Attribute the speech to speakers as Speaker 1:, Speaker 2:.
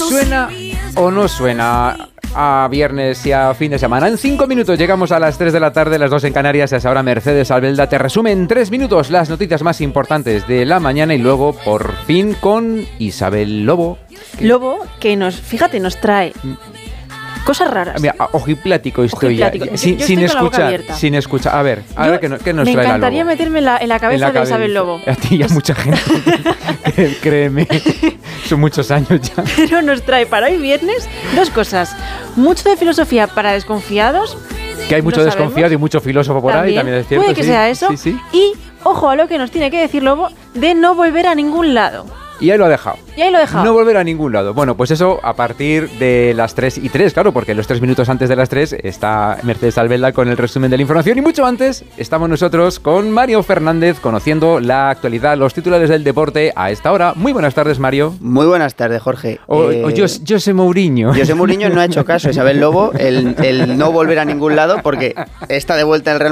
Speaker 1: ¿Suena o no suena a viernes y a fin de semana? En 5 minutos llegamos a las 3 de la tarde, las 2 en Canarias. Es ahora Mercedes Albelda te resume en 3 minutos las noticias más importantes de la mañana y luego por fin con Isabel Lobo.
Speaker 2: Lobo que nos trae cosas raras.
Speaker 1: Mira, ojiplático estoy
Speaker 2: Ojiplático.
Speaker 1: ya. Sin escuchar. A ver, ¿qué nos trae la Lobo?
Speaker 2: Me encantaría meterme en la cabeza de Isabel Lobo.
Speaker 1: A ti y a mucha gente. Créeme. Son muchos años ya.
Speaker 2: Pero nos trae para hoy viernes 2 cosas. Mucho de filosofía para desconfiados.
Speaker 1: Que hay mucho desconfiado y mucho filósofo por ahí, también es cierto.
Speaker 2: Puede que sea eso.
Speaker 1: Sí.
Speaker 2: Y ojo a lo que nos tiene que decir Lobo de no volver a ningún lado.
Speaker 1: Y ahí lo ha dejado.
Speaker 2: No
Speaker 1: volver a ningún lado. Bueno, pues eso a partir de las 3:03, claro, porque los 3 minutos antes de las 3 está Mercedes Albelda con el resumen de la información. Y mucho antes estamos nosotros con Mario Fernández conociendo la actualidad, los titulares del deporte a esta hora. Muy buenas tardes, Mario.
Speaker 3: Muy buenas tardes, Jorge.
Speaker 1: José Mourinho.
Speaker 3: José Mourinho no ha hecho caso a Isabel Lobo, el no volver a ningún lado, porque está de vuelta en el Real